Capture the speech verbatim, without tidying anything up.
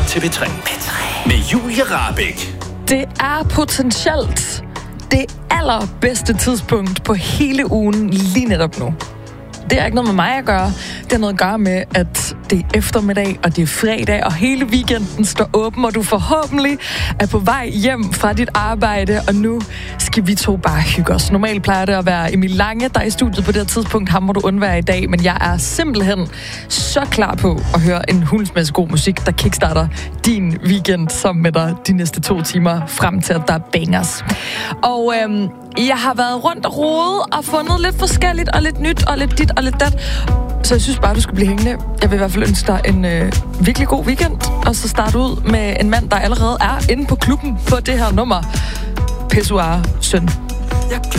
til P tre. P tre. Med Julie Rahbek. Det er potentielt det allerbedste tidspunkt på hele ugen lige netop nu. Det er ikke noget med mig at gøre. Det har noget at gøre med, at det er eftermiddag, og det er fredag, og hele weekenden står åben, og du forhåbentlig er på vej hjem fra dit arbejde, og nu skal vi to bare hygge os. Normalt plejer det at være Emil Lange, der er i studiet på det her tidspunkt. Ham må du undvære i dag, men jeg er simpelthen så klar på at høre en hulsmasse god musik, der kickstarter din weekend sammen med dig de næste to timer frem til, at der er bangers. Og øhm, jeg har været rundt og rodet og fundet lidt forskelligt og lidt nyt og lidt dit og lidt dat. Så jeg synes bare, du skal blive hængende. Jeg vil i hvert fald ønske dig en øh, virkelig god weekend, og så starte ud med en mand, der allerede er inde på klubben på det her nummer. Pissoir Søn.